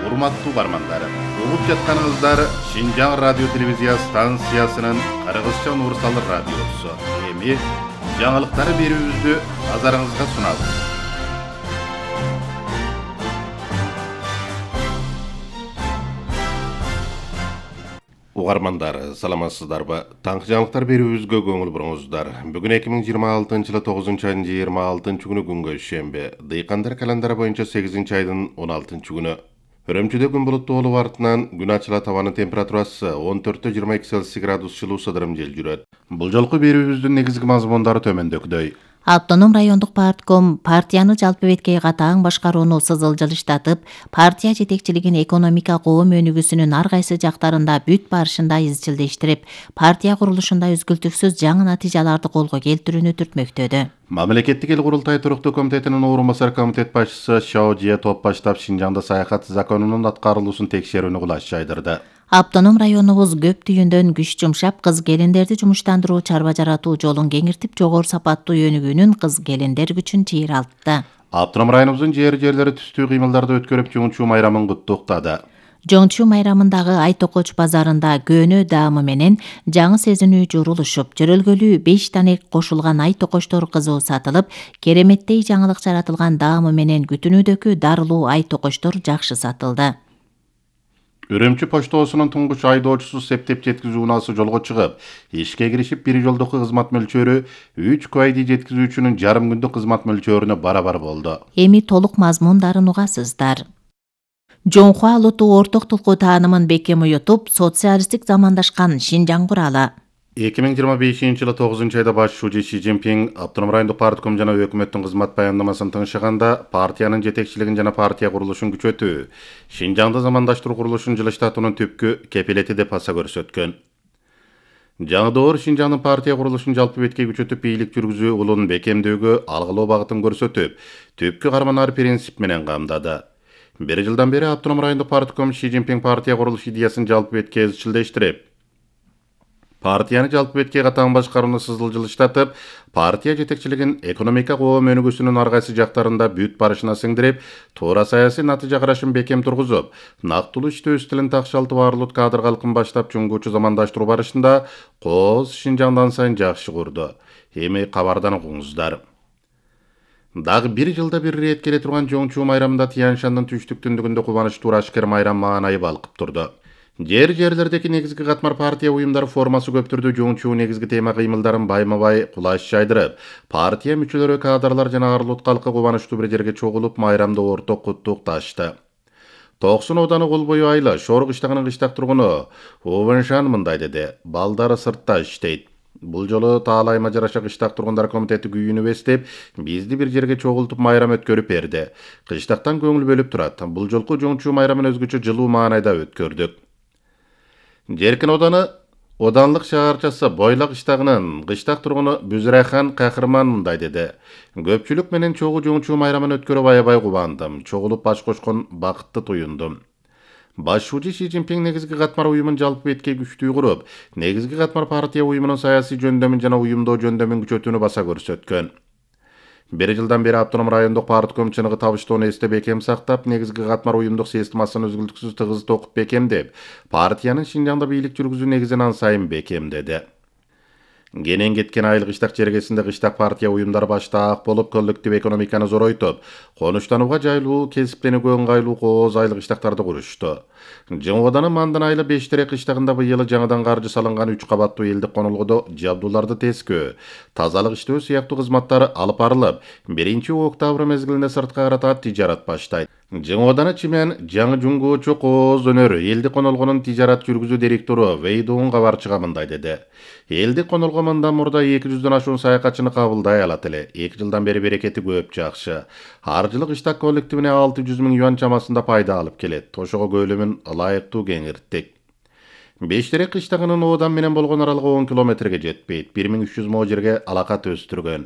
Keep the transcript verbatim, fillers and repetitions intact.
Урматтуу бармандар, угуп жатканыңыздар Шинжаң радио телевизия станциясынын Кыргызча универсал радиосу. Эми жаңылыктары берүүбүздү назарыңызга сунабыз. Угармандар, саламатсыздарбы? Таңкы жаңылыктар берүүбүзгө көңүл буруңуздар. Бүгүн эки миң жыйырма алтынчы жылы тогузунчу айдын жыйырма алтынчы күнү күнгө шембе. Дыйкандар календары боюнча сегизинчи айдын он алтынчы күнү. Үрөмчүдө күн булуттуу болуп артынан күн ачыла табанын температурасы он төрттө жыйырма эки Цельсий градус жылуу сыдырым жел жүрөт. Бул жолку берүүбүздүн негизги мазмундары төмөндөгүдөй. Автоном райондук партком партияны жалпы беткей катаң башкарууну сызылжылыштатып, партия жетекчилигин экономика коом өнүгүүсүнүн ар кайсы жактарында бүт барышында изчилдештирип, партия курулушунда үзгүлтүксүз жаңы натыйжаларды колго келтирүүнү түртмөктөдү. Мамлекеттик эл курултай туруктуу комитетинин орун басар комитет башчысы Шао Жие топ баштап Шинжаңда саякат законунун аткарылуусун текшерүүнү кулаш жайдырды. Автоном районубуз көп түйүндөн күч жумшап, кыз келиндерди жумуштандыруу, чарба жаратуу жолун кеңиртип, жогору сапаттуу өнүгүүнүн кыз келиндер күчүн чыйралтты. Автоном районубуздун жер жерлери түстүү кыймылдарды өткөрүп, Жоңчу майрамын куттуктады. Жоңчу майрамындагы Ай Токоч базарында көөнө даамы менен жаңы сезинүү журулушуп, жөрөлгөлүү беш танек кошулган Ай Токочтор кызуу сатылып, кереметтей жаңылык жаратылган даамы менен күтүнүүдөгү дарылуу Ай Токочтор жакшы сатылды. Үрөмчү поштосунун туңгуч айдоочусу септеп жеткизүү унаасы жолго чыгып, ишке киришип, бир жолдуку кызмат мөлчөрү үч квайди жеткизүүчүнүн жарым күндүк кызмат мөлчөрүнө барабар болду. Эми толук мазмундарын угасыздар. Жоңхуа Луту орток тулку таанымын бекем уютуп, социалисттик замандашкан Шинжаң куралы. эки миң жыйырма бешинчи жылы тогузунчу айда баш шүүжү Си Цзиньпин автоном райондук партком жана өкмөттүн кызмат баяндамасын тыңшыганда партиянын жетекчилигин жана партия курулушун күчөтүү, Шинжаңды замандаштыруу курулушун жылыштатуунун түпкү кепилети деп аса көрсөткөн. Жаңы доор Шинжаңдын партия курулушун жалпы бетке күчөтүп, бийлик жүргүзүү улун бекемдөөгө алгылоо багытын көрсөтүп, түпкү карманар принцип менен камдады. Бир жылдан бери автоном райондук партком Си Цзиньпин партия курулуш идеясын жалпы бетке изчилдештирип, партияны жалпы бетке катаң башкарууну сызылжылыштатып, партия жетекчилигин экономика коом өнүгүүсүнүн ар кайсы жактарында бүт барышына сиңдирип, туура саясий натыйжа карашын бекем тургузуп, нактылуу иштөө стилин такшалтып, арлут кадр калкын баштап чоңгуучу замандаштыруу барышында кооз Шинжаңдан сайын жакшы курду. Эми кабардан угуңуздар. Дагы бир жылда бир ирет келе турган Жоңчу майрамында Тянь-Шандын түштүк түндүгүндө кубанычтуу ашкер майрам маанайы балкып турду. Жер жерлердеги негизги катмар партия уюмдары формасы көп түрдө Жоңчу негизги тема кыймылдарын байма-бай кулаш жайдырып, партия мүчөлөрү, кадрлар жана арлут калкы кубанычтуу бир жерге чогулуп, майрамды орток куттукташты. Токсон ооданы кол бою айла Шор кыштагынын кыштак тургуну Увеншан мындай деди: балдары сыртта иштейт. Бул жолу таалайма жараша кыштак тургундар комитети күйүүнү эстеп, бизди бир жерге чогултуп майрам өткөрүп берди. Кыштактан көңүл бөлүп турат. Бул жолку Жоңчу майрамын өзгөчө жылуу маанайда өткөрдүк. Жеркен оданы Оданлык шаарчасы Бойлак кыштагынын кыштак тургуну Бүзүрайхан Кахырман мындай деди: көпчүлүк менен чогуу Жоңчу майрамын өткөрүп аябай кубандым. Чогулуп баш кошкон бакытты туюндум. Баш шүүжү Си Цзиньпин негизги катмар уюмун жалпы бетке күчтүү куруп, негизги катмар партия уюмунун саясий жөндөмүн жана уюмдоо жөндөмүн күчөтүүнү баса көрсөткөн. Бир жылдан бери автоном райондук партком чыныгы табыштоону эсте бекем сактап, негизги катмар уюмдук системасын үзгүлтүксүз тыгыз токуп бекемдеп, партиянын Шинжаңда бийлик жүргүзүү негизин ан сайын бекемдеди. Кенен кеткен айыл кыштак чергесинде кыштак партия уюмдары баштаак болуп, коллектив экономиканы зоройтуп, конуштанууга жайлуу, кесиптенүүгө ыңгайлуу кооз айыл кыштактарды курушту. Жыңоданын Мандан айылы Бештерек кыштагында быйыл жаңыдан каржы салынган үч кабаттуу элдик конолгодо жабдууларды тескөө, тазалык иштөө сыяктуу кызматтар алып барылып, биринчи октябрь мезгилинде сырткы карата тижарат баштайт. Жыңоданы чимен жаңы жуңгуучу кооз өнөр элдик конолгонун тижарат жүргүзүү директору Вейдуун кабарчыга мындай деди: элдик конолго мындан мурда эки жүздөн ашуун саякатчыны кабылдай алат эле. эки жылдан бери берекети көп, жакшы. Ар жылы кыштак коллективине алты жүз миң юан чамасында пайда алып келет. Ошого көлөмүн ылайыктуу кеңирттик. Бештерек кыштагынын Одан менен болгон аралыгы он километрге жетпейт. бир миң үч жүз мо жерге алакат өстүргөн.